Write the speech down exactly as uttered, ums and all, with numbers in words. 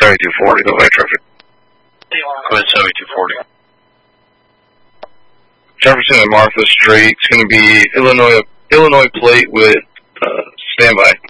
seventy-two forty, go back traffic. Go ahead, seventy-two forty. Jefferson and Martha Street. It's going to be Illinois Illinois plate with uh, standby.